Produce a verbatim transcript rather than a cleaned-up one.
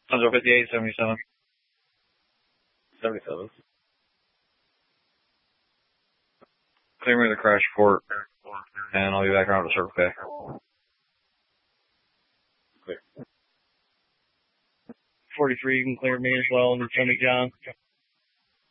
Central fifty-eight, seventy-seven. seventy-seven. Clear me the crash report, and I'll be back around to Circle K. Clear. forty-three, you can clear me as well, and Tony John.